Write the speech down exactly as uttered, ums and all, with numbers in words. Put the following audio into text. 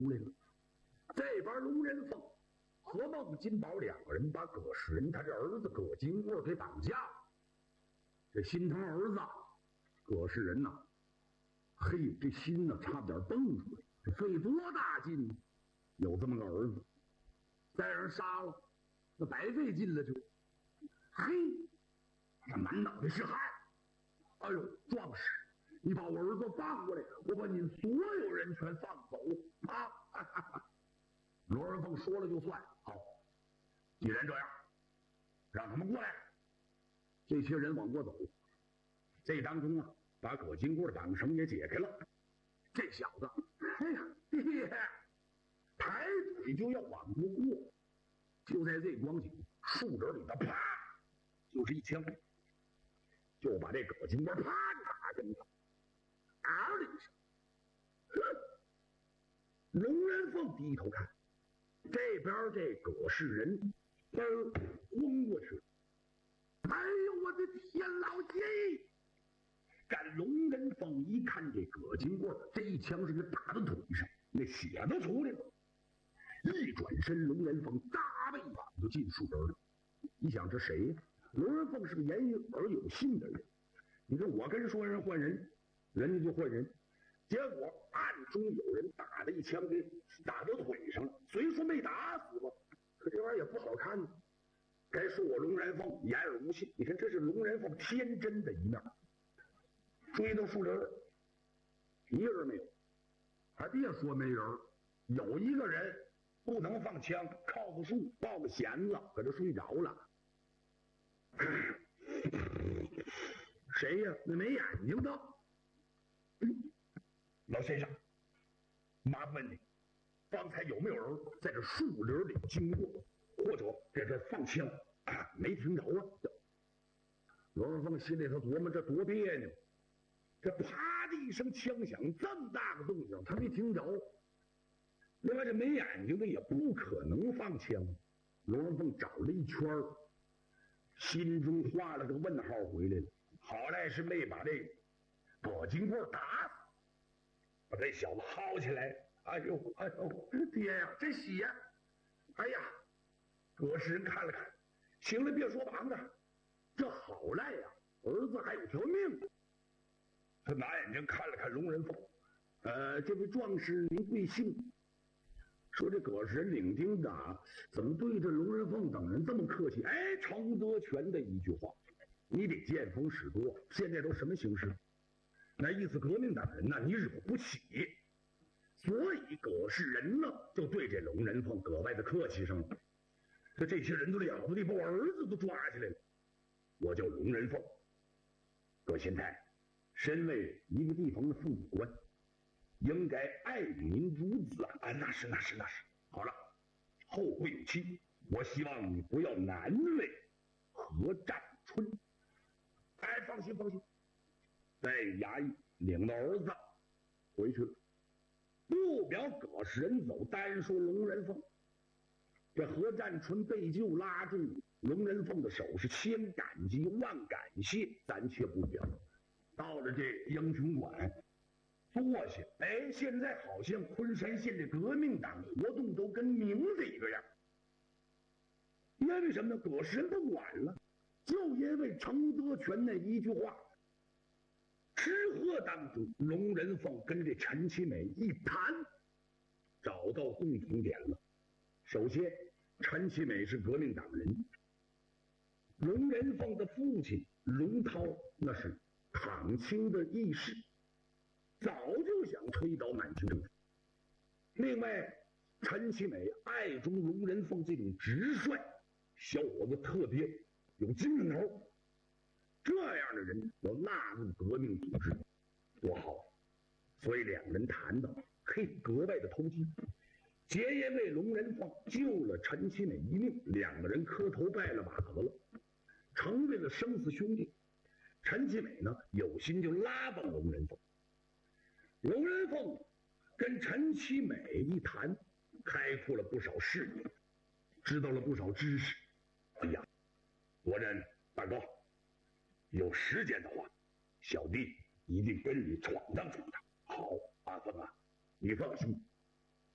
来了。这边龙人凤和孟金宝两个人把葛世仁他这儿子葛金贵给绑架了。这心疼儿子葛世仁呐，嘿，这心呢差点蹦出来，这费多大劲有这么个儿子，再让人杀了，那白费劲了就。嘿，他满脑袋是汗。哎呦，壮士，你把我儿子放过来，我把你所有人全放走啊！哈哈哈。罗仁凤说了就算，好，既然这样，让他们过来。这些人往过走，这当中啊，把葛金贵的绑绳也解开了。这小子，哎呀，爹，抬腿就要往过过，就在这光景，树林里头啪，就是一枪，就把这葛金贵啪打跟头，嗷的一声。龙人凤低头看，这边这葛世仁嘚儿昏过去了。哎呦，我的天老爷！干龙人凤一看这葛金贵，这一枪是给打到腿上，那血都出来了。一转身，龙人凤大背膀就进树林了。你想这谁呀？龙人凤是个言而有信的人。你说我跟说人换人，人家就换人。结果暗中有人打了一枪给打到腿上了，虽说没打死吧，可这玩意儿也不好看呢。该说我龙人凤言而无信，你看这是龙人凤天真的一面。追到树林，一个人没有。还别说没人，有一个人不能放枪，靠个树抱个弦子，搁这睡着了。谁呀？那没眼睛的。嗯，老先生，麻烦你，刚才有没有人在这树林里经过，或者在这放枪？啊，没听着啊。罗文凤心里头琢磨，这多别扭。这啪的一声枪响，这么大个动静，他没听着。另外，这没眼睛的也不可能放枪。罗文凤找了一圈，心中画了个问号回来了。好赖是没把这葛金贵打死，把这小子薅起来。哎呦哎呦，爹呀，这血！哎呀，葛世仁看了看，行了，别说绑着，这好赖呀，儿子还有条命。他拿眼睛看了看龙人凤，呃，这位壮士您贵姓？说这葛世仁领兵的怎么对着龙人凤等人这么客气？哎，程德全的一句话，你得见风使舵。现在都什么形势？那意思革命党人呢，你惹不起。所以葛世仁呢，就对这龙人凤格外的客气上了。这这些人都了不得，把我儿子都抓起来了。我叫龙人凤，葛县太。身为一个地方的父母官，应该爱民如子啊！啊，那是那是那是。好了，后会有期，我希望你不要难为何占春。哎，放心放心。带衙役领着儿子回去了，不表葛世仁走，单说龙人凤。这何占春被救，拉住龙人凤的手，是千感激万感谢，暂且不表。到了这英雄馆坐下，哎，现在好像昆山县的革命党活动都跟明子一个样。因为什么呢？葛世仁不管了，就因为程德全那一句话。吃喝当中，龙人凤跟这陈其美一谈，找到共同点了。首先，陈其美是革命党人，龙人凤的父亲龙涛那是抗清的义士，早就想推倒满清政府。另外，陈其美爱中龙人凤这种直率小伙子，特别有精神头，这样的人要纳入革命组织多好。所以两人谈的嘿格外的投机。结因为龙人凤救了陈其美一命，两个人磕头拜了把子了，成为了生死兄弟。陈其美呢，有心就拉帮龙人凤。龙人凤跟陈其美一谈，开阔了不少视野，知道了不少知识。哎呀，我认大哥，有时间的话，小弟一定跟你闯荡闯荡。好，阿凤啊，你放心，